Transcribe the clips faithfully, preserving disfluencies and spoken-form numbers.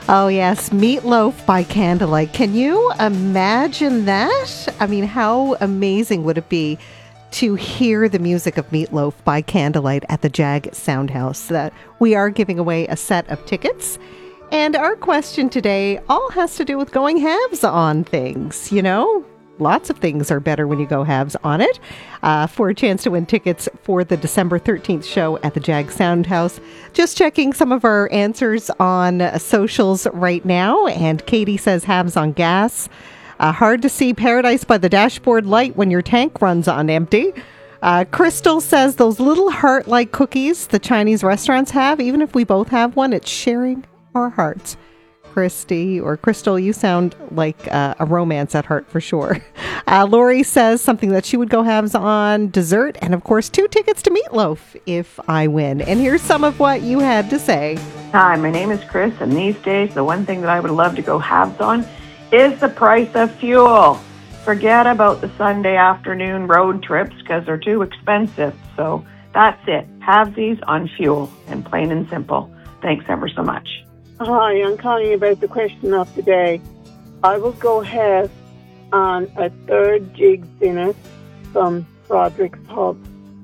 Oh, yes. Meatloaf by candlelight. Can you imagine that? I mean, how amazing would it be to hear the music of Meatloaf by candlelight at the Jag Soundhouse? That we are giving away a set of tickets. And our question today all has to do with going halves on things, you know? Lots of things are better when you go halves on it. Uh, for a chance to win tickets for the December thirteenth show at the Jag Soundhouse. Just checking some of our answers on uh, socials right now. And Katie says halves on gas. Uh, hard to see paradise by the dashboard light when your tank runs on empty. Uh, Crystal says those little heart-like cookies the Chinese restaurants have, even if we both have one, it's sharing our hearts. Christy or Crystal, you sound like uh, a romance at heart for sure. Uh, Lori says something that she would go halves on: dessert, and of course two tickets to Meatloaf if I win. And here's some of what you had to say. Hi, my name is Chris, and these days the one thing that I would love to go halves on is the price of fuel. Forget about the Sunday afternoon road trips because they're too expensive. So that's it. Halvesies on fuel, and plain and simple. Thanks ever so much. Hi, I'm calling about the question of the day. I will go half on a third jig dinner from Roderick's Pub.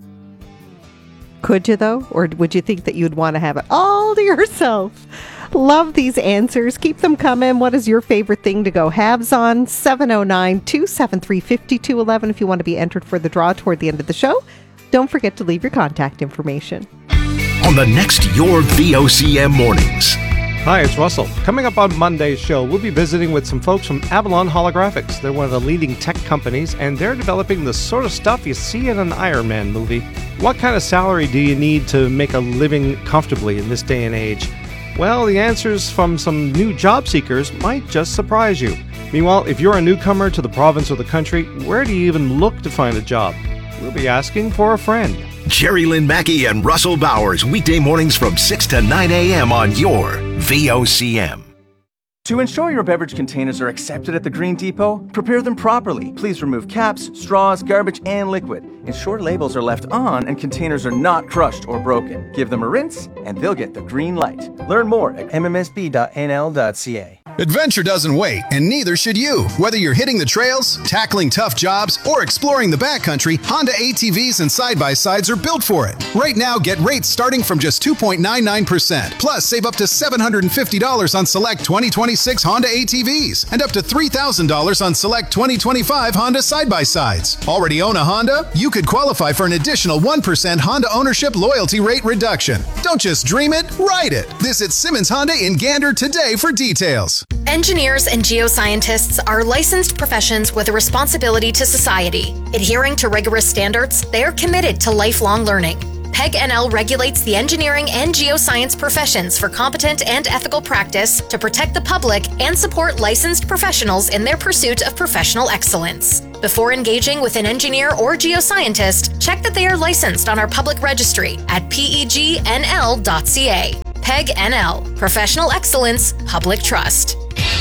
Could you, though? Or would you think that you'd want to have it all to yourself? Love these answers. Keep them coming. What is your favorite thing to go halves on? seven oh nine, two seven three, five two one one if you want to be entered for the draw toward the end of the show. Don't forget to leave your contact information. On the next Your V O C M Mornings. Hi, it's Russell. Coming up on Monday's show, we'll be visiting with some folks from Avalon Holographics. They're one of the leading tech companies, and they're developing the sort of stuff you see in an Iron Man movie. What kind of salary do you need to make a living comfortably in this day and age? Well, the answers from some new job seekers might just surprise you. Meanwhile, if you're a newcomer to the province or the country, where do you even look to find a job? We'll be asking for a friend. Jerry Lynn Mackey and Russell Bowers, weekday mornings from six to nine a.m. on your V O C M. To ensure your beverage containers are accepted at the Green Depot, prepare them properly. Please remove caps, straws, garbage, and liquid. Ensure labels are left on and containers are not crushed or broken. Give them a rinse, and they'll get the green light. Learn more at m m s b dot n l dot c a. Adventure doesn't wait, and neither should you. Whether you're hitting the trails, tackling tough jobs, or exploring the backcountry, Honda A T Vs and side-by-sides are built for it. Right now, get rates starting from just two point nine nine percent. Plus, save up to seven hundred fifty dollars on select twenty twenty-six Honda A T Vs and up to three thousand dollars on select twenty twenty-five Honda side-by-sides. Already own a Honda? You could qualify for an additional one percent Honda ownership loyalty rate reduction. Don't just dream it, ride it. Visit Simmons Honda in Gander today for details. Engineers and geoscientists are licensed professions with a responsibility to society. Adhering to rigorous standards, they are committed to lifelong learning. PEG N L regulates the engineering and geoscience professions for competent and ethical practice to protect the public and support licensed professionals in their pursuit of professional excellence. Before engaging with an engineer or geoscientist, check that they are licensed on our public registry at P E G N L dot C A. PEG N L, Professional Excellence, Public Trust.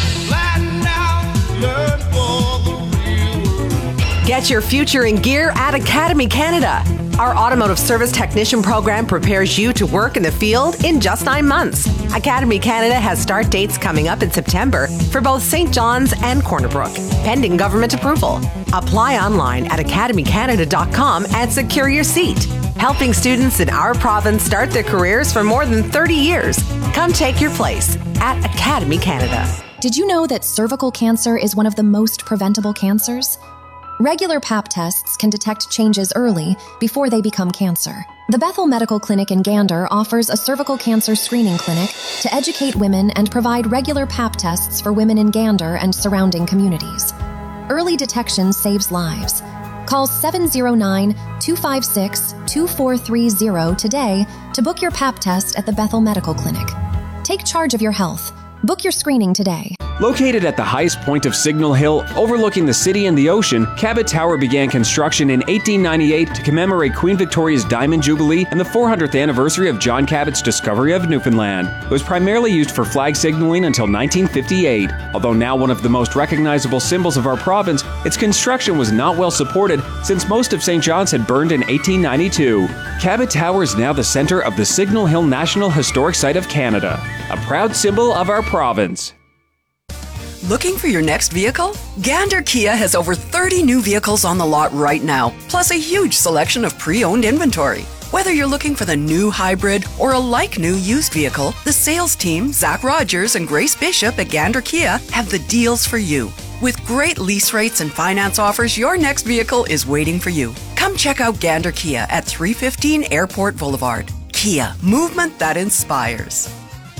Get your future in gear at Academy Canada. Our automotive service technician program prepares you to work in the field in just nine months. Academy Canada has start dates coming up in September for both Saint John's and Corner Brook, pending government approval. Apply online at academy canada dot com and secure your seat. Helping students in our province start their careers for more than thirty years. Come take your place at Academy Canada. Did you know that cervical cancer is one of the most preventable cancers? Regular Pap tests can detect changes early before they become cancer. The Bethel Medical Clinic in Gander offers a cervical cancer screening clinic to educate women and provide regular Pap tests for women in Gander and surrounding communities. Early detection saves lives. Call seven oh nine, two five six, two four three zero today to book your Pap test at the Bethel Medical Clinic. Take charge of your health. Book your screening today. Located at the highest point of Signal Hill, overlooking the city and the ocean, Cabot Tower began construction in eighteen ninety-eight to commemorate Queen Victoria's Diamond Jubilee and the four hundredth anniversary of John Cabot's discovery of Newfoundland. It was primarily used for flag signaling until nineteen fifty-eight. Although now one of the most recognizable symbols of our province, its construction was not well supported since most of Saint John's had burned in eighteen ninety-two. Cabot Tower is now the center of the Signal Hill National Historic Site of Canada, a proud symbol of our province. Looking for your next vehicle? Gander Kia has over thirty new vehicles on the lot right now, plus a huge selection of pre-owned inventory. Whether you're looking for the new hybrid or a like-new used vehicle, the sales team, Zach Rogers and Grace Bishop at Gander Kia, have the deals for you. With great lease rates and finance offers, your next vehicle is waiting for you. Come check out Gander Kia at three fifteen Airport Boulevard. Kia, movement that inspires.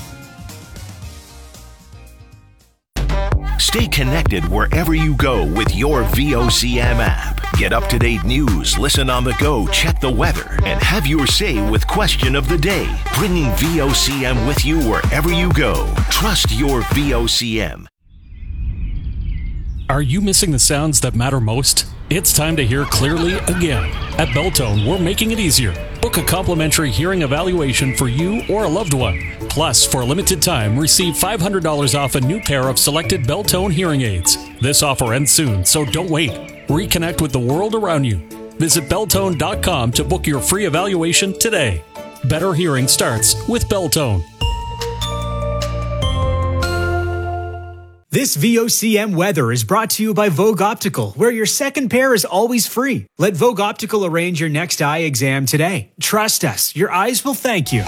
Stay connected wherever you go with your V O C M app. Get up-to-date news, listen on the go, check the weather, and have your say with Question of the Day. Bringing V O C M with you wherever you go. Trust your V O C M. Are you missing the sounds that matter most? It's time to hear clearly again. At Beltone, we're making it easier. Book a complimentary hearing evaluation for you or a loved one. Plus, for a limited time, receive five hundred dollars off a new pair of selected Beltone hearing aids. This offer ends soon, so don't wait. Reconnect with the world around you. Visit Beltone dot com to book your free evaluation today. Better hearing starts with Beltone. This V O C M weather is brought to you by Vogue Optical, where your second pair is always free. Let Vogue Optical arrange your next eye exam today. Trust us, your eyes will thank you.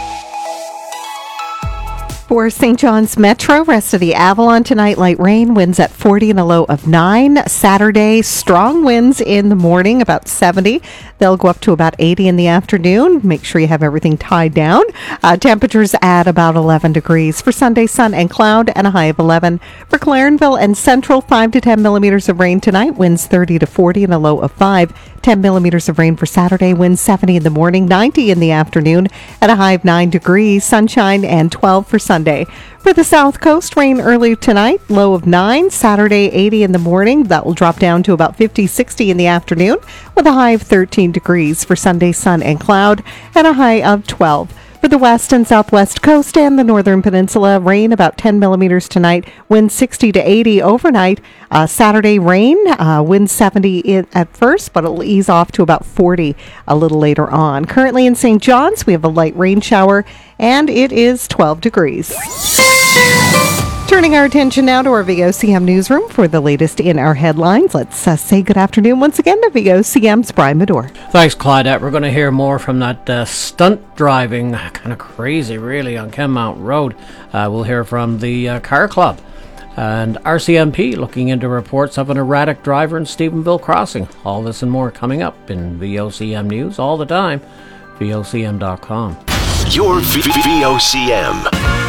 For Saint John's Metro, rest of the Avalon tonight, light rain, winds at forty and a low of nine. Saturday, strong winds in the morning, about seventy. They'll go up to about eighty in the afternoon. Make sure you have everything tied down. Uh, temperatures at about eleven degrees. For Sunday, sun and cloud and a high of eleven. For Clarenville and Central, five to ten millimeters of rain tonight, winds thirty to forty and a low of five. ten millimeters of rain for Saturday, winds seventy in the morning, ninety in the afternoon, at a high of nine degrees. Sunshine and twelve for Sunday. For the South Coast, rain early tonight, low of nine. Saturday, eighty in the morning. That will drop down to about fifty, sixty in the afternoon with a high of thirteen degrees. For Sunday, sun and cloud and a high of twelve. For the west and southwest coast and the northern peninsula, rain about ten millimeters tonight, wind sixty to eighty overnight. Uh, Saturday, rain, uh, wind seventy in, at first, but it'll ease off to about forty a little later on. Currently in Saint John's, we have a light rain shower, and it is twelve degrees. Turning our attention now to our V O C M newsroom for the latest in our headlines. Let's uh, say good afternoon once again to V O C M's Brian Medore. Thanks, Claudette. We're going to hear more from that uh, stunt driving, kind of crazy really, on Kenmount Road. Uh, we'll hear from the uh, Car Club. And R C M P looking into reports of an erratic driver in Stephenville Crossing. All this and more coming up in V O C M News all the time. V O C M dot com. Your V O C M.